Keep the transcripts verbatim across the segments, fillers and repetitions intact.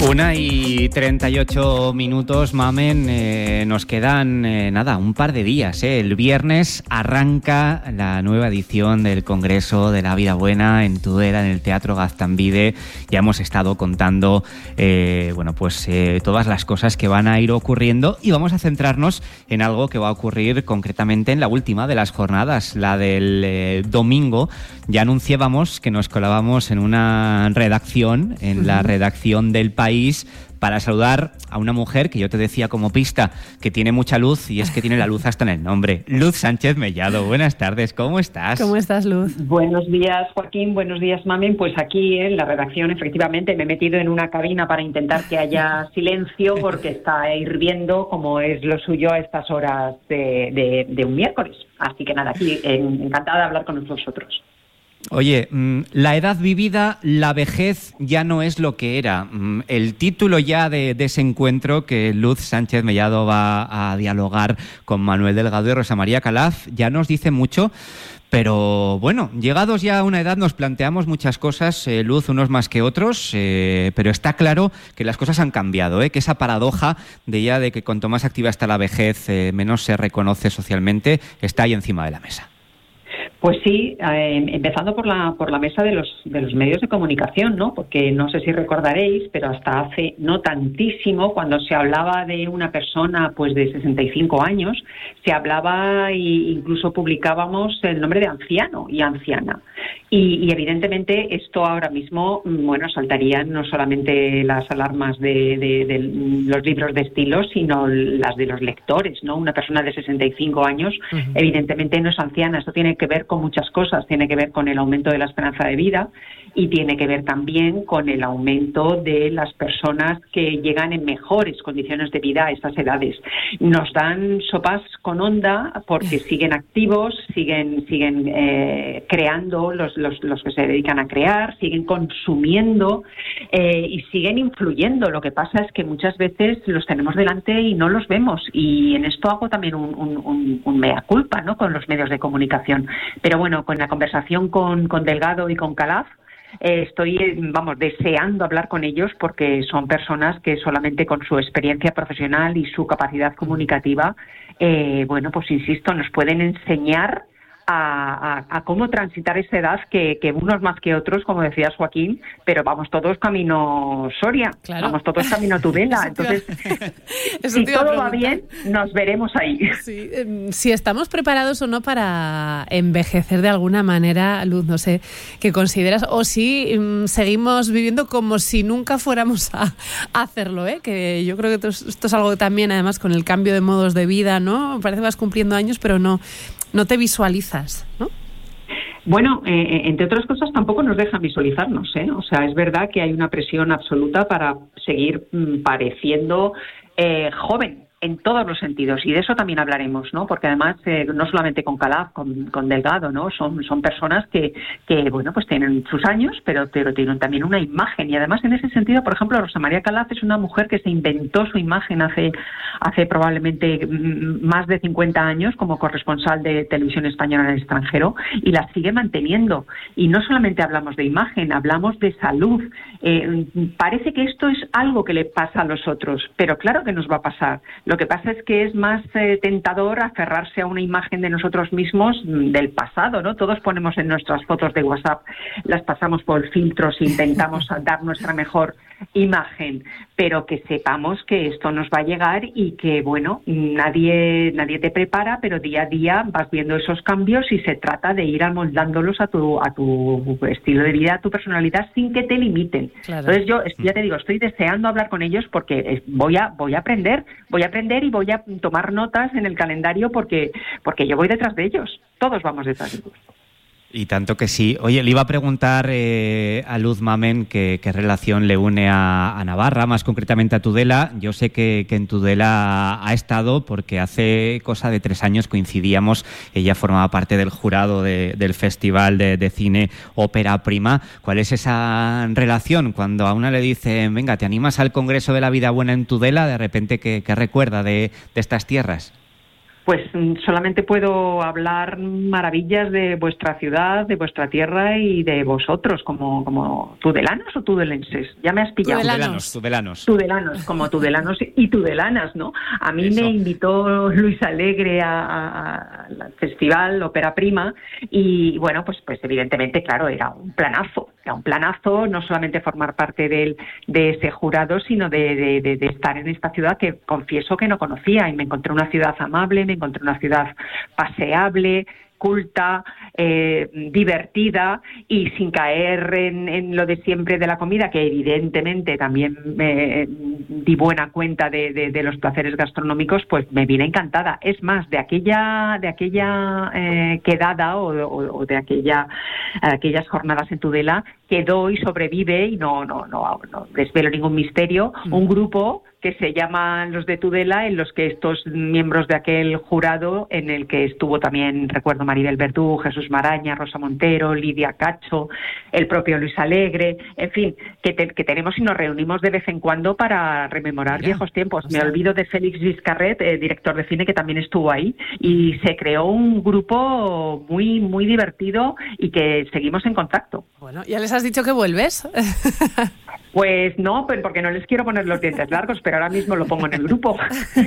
Una y treinta y ocho minutos, Mamen. Eh, nos quedan, eh, nada, un par de días. Eh. El viernes arranca la nueva edición del Congreso de la Vida Buena en Tudela, en el Teatro Gaztambide. Ya hemos estado contando, eh, bueno, pues eh, todas las cosas que van a ir ocurriendo y vamos a centrarnos en algo que va a ocurrir concretamente en la última de las jornadas, la del eh, domingo. Ya anunciábamos que nos colábamos en una redacción, en uh-huh. la redacción del País, para saludar a una mujer que yo te decía como pista que tiene mucha luz, y es que tiene la luz hasta en el nombre. Luz Sánchez Mellado, buenas tardes, ¿cómo estás? ¿Cómo estás, Luz? Buenos días, Joaquín, buenos días, Mamen. Pues aquí en la redacción, efectivamente, me he metido en una cabina para intentar que haya silencio porque está hirviendo, como es lo suyo a estas horas de, de, de un miércoles. Así que nada, aquí encantada de hablar con vosotros. Oye, la edad vivida, la vejez ya no es lo que era. El título ya de, de ese encuentro que Luz Sánchez Mellado va a dialogar con Manuel Delgado y Rosa María Calaf ya nos dice mucho, pero bueno, llegados ya a una edad nos planteamos muchas cosas, eh, Luz, unos más que otros, eh, pero está claro que las cosas han cambiado, eh, que esa paradoja de ya de que cuanto más activa está la vejez, eh, menos se reconoce socialmente, está ahí encima de la mesa. Pues sí, eh, empezando por la por la mesa de los de los medios de comunicación, ¿no? Porque no sé si recordaréis, pero hasta hace no tantísimo, cuando se hablaba de una persona pues de sesenta y cinco años, se hablaba e incluso publicábamos el nombre de anciano y anciana. Y, y evidentemente esto ahora mismo, bueno, saltarían no solamente las alarmas de, de, de los libros de estilo, sino las de los lectores, ¿no? Una persona de sesenta y cinco años, uh-huh. evidentemente no es anciana. Esto tiene que ver con muchas cosas. Tiene que ver con el aumento de la esperanza de vida y tiene que ver también con el aumento de las personas que llegan en mejores condiciones de vida a estas edades. Nos dan sopas con onda porque siguen activos, siguen siguen eh, creando los, los, los que se dedican a crear, siguen consumiendo eh, y siguen influyendo. Lo que pasa es que muchas veces los tenemos delante y no los vemos, y en esto hago también un, un, un, un mea culpa, ¿no?, con los medios de comunicación. Pero bueno, con la conversación con, con Delgado y con Calaf, eh, estoy, vamos, deseando hablar con ellos porque son personas que solamente con su experiencia profesional y su capacidad comunicativa, eh, bueno, pues insisto, nos pueden enseñar A, a, a cómo transitar esa edad que, que unos más que otros, como decías, Joaquín, pero vamos todos camino Soria, claro. Vamos todos camino Tudela. Entonces, si todo va bien, nos veremos ahí. Sí. Si estamos preparados o no para envejecer de alguna manera, Luz, no sé qué consideras, o si um, seguimos viviendo como si nunca fuéramos a, a hacerlo, ¿eh? Que yo creo que esto, esto es algo también, además, con el cambio de modos de vida, ¿no? Parece que vas cumpliendo años, pero no... no te visualizas, ¿no? Bueno, eh, entre otras cosas tampoco nos dejan visualizarnos, ¿eh? O sea, es verdad que hay una presión absoluta para seguir mm, pareciendo eh, joven en todos los sentidos, y de eso también hablaremos, ¿no? Porque además eh, no solamente con Calaf, con, con Delgado, ¿no? Son, son personas que, que, bueno, pues tienen sus años, pero, pero tienen también una imagen, y además en ese sentido, por ejemplo, Rosa María Calaf es una mujer que se inventó su imagen hace, hace probablemente más de cincuenta años como corresponsal de Televisión Española en el extranjero, y la sigue manteniendo. Y no solamente hablamos de imagen, hablamos de salud. Eh, parece que esto es algo que le pasa a los otros, pero claro que nos va a pasar. Lo que pasa es que es más eh, tentador aferrarse a una imagen de nosotros mismos del pasado, ¿no? Todos ponemos en nuestras fotos de WhatsApp, las pasamos por filtros e intentamos dar nuestra mejor imagen, pero que sepamos que esto nos va a llegar y que, bueno, nadie nadie te prepara, pero día a día vas viendo esos cambios y se trata de ir amoldándolos a tu a tu estilo de vida, a tu personalidad, sin que te limiten. Claro. Entonces yo, ya te digo, estoy deseando hablar con ellos porque voy a voy a aprender, voy a aprender y voy a tomar notas en el calendario porque porque yo voy detrás de ellos, todos vamos detrás de ellos. Y tanto que sí. Oye, le iba a preguntar eh, a Luz, Mamen, qué relación le une a, a Navarra, más concretamente a Tudela. Yo sé que, que en Tudela ha estado porque hace cosa de tres años coincidíamos. Ella formaba parte del jurado de, del Festival de, de Cine Ópera Prima. ¿Cuál es esa relación? Cuando a una le dicen, venga, ¿te animas al Congreso de la Vida Buena en Tudela? De repente, ¿qué, qué recuerda de, de estas tierras? Pues solamente puedo hablar maravillas de vuestra ciudad, de vuestra tierra y de vosotros, como, como tudelanos o tudelenses. Ya me has pillado. Tudelanos, tudelanos. Tudelanos, como tudelanos y tudelanas, ¿no? A mí Eso. me invitó Luis Alegre al festival Ópera Prima y, bueno, pues, pues evidentemente, claro, era un planazo. Era un planazo no solamente formar parte del, de ese jurado, sino de, de, de, de estar en esta ciudad que confieso que no conocía y me encontré una ciudad amable, me encontré una ciudad paseable, culta, eh, divertida y sin caer en, en lo de siempre de la comida, que evidentemente también me di buena cuenta de, de, de los placeres gastronómicos, pues me vine encantada. Es más, de aquella de aquella eh, quedada o, o, o de aquella aquellas jornadas en Tudela quedó y sobrevive, y no no no, no desvelo ningún misterio, mm. un grupo que se llaman los de Tudela, en los que estos miembros de aquel jurado, en el que estuvo también, recuerdo, Maribel Verdú, Jesús Maraña, Rosa Montero, Lidia Cacho, el propio Luis Alegre, en fin, que, te, que tenemos y nos reunimos de vez en cuando para rememorar Mira, viejos tiempos. O sea, me olvido de Félix Giscarret, eh, director de cine, que también estuvo ahí, y se creó un grupo muy, muy divertido y que seguimos en contacto. Bueno, ¿ya les has dicho que vuelves? Pues no, porque no les quiero poner los dientes largos, pero ahora mismo lo pongo en el grupo.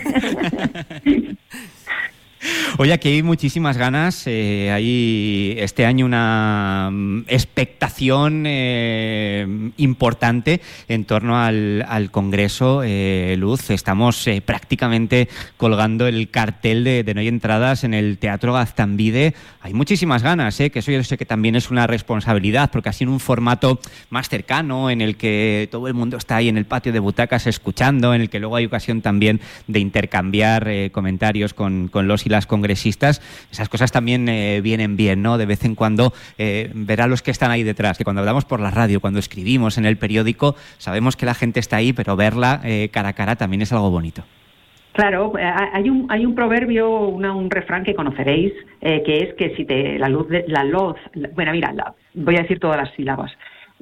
Oye, aquí hay muchísimas ganas. Eh, hay este año una expectación eh, importante en torno al, al Congreso. Eh, Luz, estamos eh, prácticamente colgando el cartel de, de No hay entradas en el Teatro Gaztambide. Hay muchísimas ganas, eh, que eso yo sé que también es una responsabilidad, porque así en un formato más cercano, en el que todo el mundo está ahí en el patio de butacas escuchando, en el que luego hay ocasión también de intercambiar eh, comentarios con, con los y las congresistas, esas cosas también eh, vienen bien, ¿no? De vez en cuando eh, ver a los que están ahí detrás, que cuando hablamos por la radio, cuando escribimos en el periódico, sabemos que la gente está ahí, pero verla eh, cara a cara también es algo bonito. Claro, hay un hay un proverbio, una, un refrán que conoceréis, eh, que es que si te la luz, de, la luz, la, bueno, mira, la, voy a decir todas las sílabas.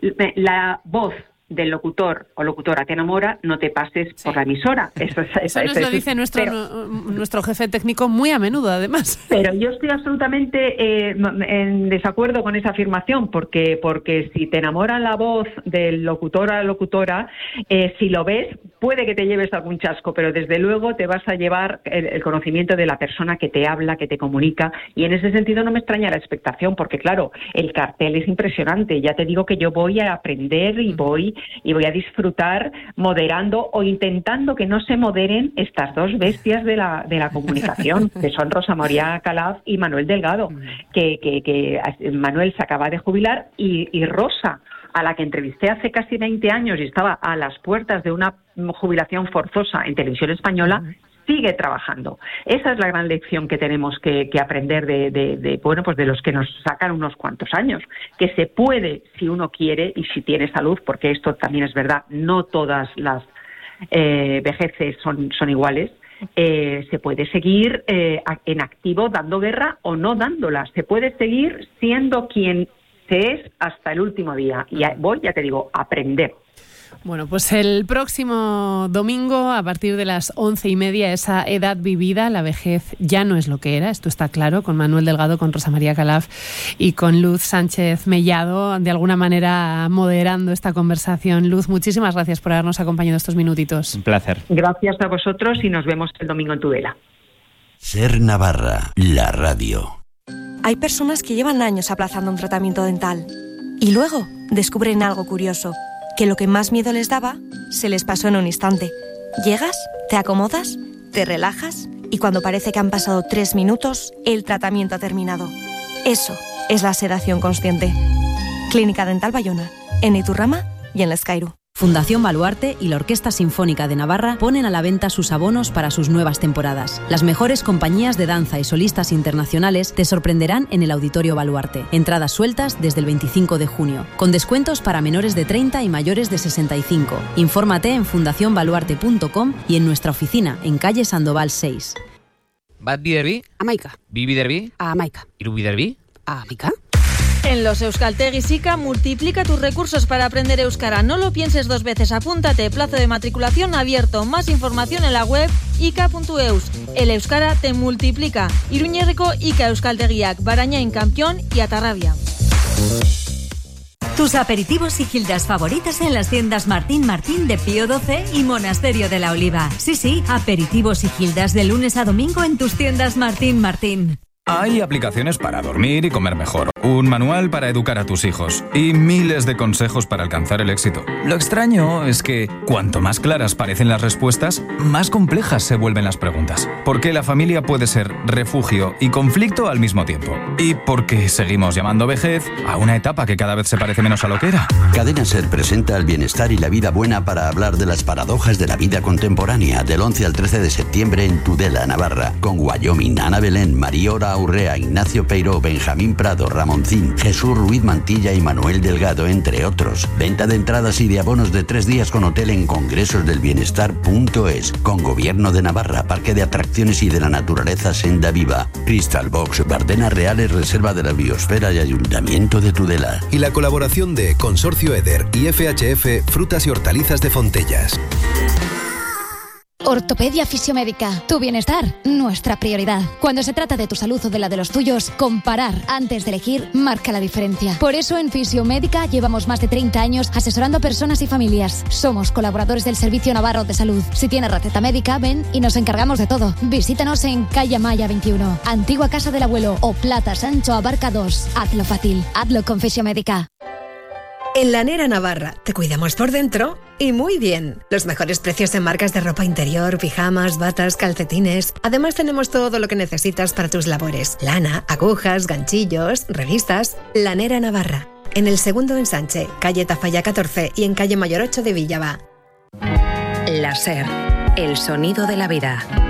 La voz del locutor o locutora te enamora, no te pases sí. por la emisora. Eso, es, eso, eso nos eso, lo dice nuestro pero, nuestro jefe técnico muy a menudo, además. Pero yo estoy absolutamente eh, en desacuerdo con esa afirmación, porque porque si te enamora la voz del locutor a locutora, eh, si lo ves, puede que te lleves algún chasco, pero desde luego te vas a llevar el, el conocimiento de la persona que te habla, que te comunica, y en ese sentido no me extraña la expectación, porque claro, el cartel es impresionante. Ya te digo que yo voy a aprender y voy y voy a disfrutar moderando o intentando que no se moderen estas dos bestias de la de la comunicación, que son Rosa María Calaf y Manuel Delgado, que, que, que Manuel se acaba de jubilar y, y Rosa, a la que entrevisté hace casi veinte años y estaba a las puertas de una jubilación forzosa en Televisión Española, sigue trabajando. Esa es la gran lección que tenemos que, que aprender de, de, de, bueno, pues de los que nos sacan unos cuantos años, que se puede, si uno quiere y si tiene salud, porque esto también es verdad, no todas las eh, vejeces son, son iguales, eh, se puede seguir eh, en activo dando guerra o no dándola, se puede seguir siendo quien se es hasta el último día. Y voy, ya te digo, a aprender. Bueno, pues el próximo domingo, a partir de las once y media, esa edad vivida, la vejez ya no es lo que era, esto está claro, con Manuel Delgado, con Rosa María Calaf y con Luz Sánchez Mellado, de alguna manera moderando esta conversación. Luz, muchísimas gracias por habernos acompañado estos minutitos. Un placer. Gracias a vosotros y nos vemos el domingo en Tudela. Ser Navarra, la radio. Hay personas que llevan años aplazando un tratamiento dental y luego descubren algo curioso, que lo que más miedo les daba se les pasó en un instante. Llegas, te acomodas, te relajas y cuando parece que han pasado tres minutos, el tratamiento ha terminado. Eso es la sedación consciente. Clínica Dental Bayona, en Iturrama y en Lezcairu. Fundación Baluarte y la Orquesta Sinfónica de Navarra ponen a la venta sus abonos para sus nuevas temporadas. Las mejores compañías de danza y solistas internacionales te sorprenderán en el Auditorio Baluarte. Entradas sueltas desde el veinticinco de junio, con descuentos para menores de treinta y mayores de sesenta y cinco. Infórmate en fundación baluarte punto com y en nuestra oficina, en calle Sandoval seis. Bat biderbi? Amaika. Bi biderbi? Amaika. Hiru biderbi? Amaika. En los Euskaltegis I C A multiplica tus recursos para aprender euskara. No lo pienses dos veces, apúntate. Plazo de matriculación abierto. Más información en la web ika punto eus. El euskara te multiplica. Iruñerriko I C A Euskaltegiak, Barañain, Campión y Atarrabia. Tus aperitivos y gildas favoritas en las tiendas Martín Martín de Pío doce y Monasterio de la Oliva. Sí, sí, aperitivos y gildas de lunes a domingo en tus tiendas Martín Martín. Hay aplicaciones para dormir y comer mejor, un manual para educar a tus hijos y miles de consejos para alcanzar el éxito. Lo extraño es que cuanto más claras parecen las respuestas, más complejas se vuelven las preguntas. Porque la familia puede ser refugio y conflicto al mismo tiempo. Y porque seguimos llamando vejez a una etapa que cada vez se parece menos a lo que era. Cadena SER presenta el bienestar y la vida buena para hablar de las paradojas de la vida contemporánea del once al trece de septiembre en Tudela, Navarra, con Wyoming, Ana Belén, Mariora Urrea, Ignacio Peiró, Benjamín Prado, Ramoncín, Jesús Ruiz Mantilla y Manuel Delgado, entre otros. Venta de entradas y de abonos de tres días con hotel en congresosdelbienestar punto es, con Gobierno de Navarra, Parque de Atracciones y de la Naturaleza Senda Viva, Crystal Box, Bardenas Reales, Reserva de la Biosfera y Ayuntamiento de Tudela. Y la colaboración de Consorcio Eder y F H F Frutas y Hortalizas de Fontellas. Ortopedia Fisiomédica. Tu bienestar, nuestra prioridad. Cuando se trata de tu salud o de la de los tuyos, comparar antes de elegir marca la diferencia. Por eso en Fisiomédica llevamos más de treinta años asesorando a personas y familias. Somos colaboradores del Servicio Navarro de Salud. Si tienes receta médica, ven y nos encargamos de todo. Visítanos en Calle Maya veintiuno, Antigua Casa del Abuelo o Plata Sancho Abarca dos. Hazlo fácil. Hazlo con Fisiomédica. En Lanera Navarra te cuidamos por dentro y muy bien. Los mejores precios en marcas de ropa interior, pijamas, batas, calcetines. Además tenemos todo lo que necesitas para tus labores. Lana, agujas, ganchillos, revistas. Lanera Navarra. En el segundo ensanche, calle Tafalla catorce y en calle Mayor ocho de Villaba. La SER, el sonido de la vida.